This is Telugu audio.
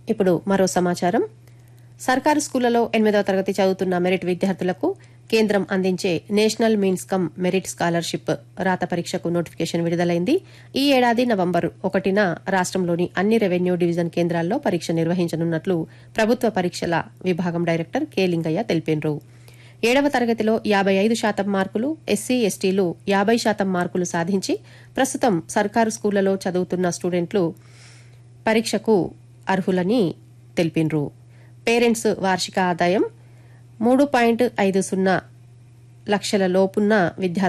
ఇప్పుడు మరో సమాచారం. సర్కారు స్కూళ్లలో 8వ తరగతి చదువుతున్న మెరిట్ విద్యార్థులకు కేంద్రం అందించే national means come merit scholarship రాత పరీక్షకు నోటిఫికేషన్ విడుదలైంది. ఈ ఏడాది నవంబర్ 1న రాష్టంలోని అన్ని రెవెన్యూ డివిజన్ కేంద్రాల్లో పరీక్ష నిర్వహించనున్నట్లు ప్రభుత్వ పరీక్షల విభాగం డైరెక్టర్ కె లింగయ్య తెలిపారు. 7వ తరగతిలో 55% మార్కులు, ఎస్సీ ఎస్టీలు 50% మార్కులు సాధించి ప్రస్తుతం సర్కారు స్కూళ్లలో చదువుతున్న స్టూడెంట్లు పరీక్షకు అర్హులని తెలిపారు. పేరెంట్స్ వార్షిక ఆదాయం 3.50 లక్షల లోపున్న విద్యార్థులు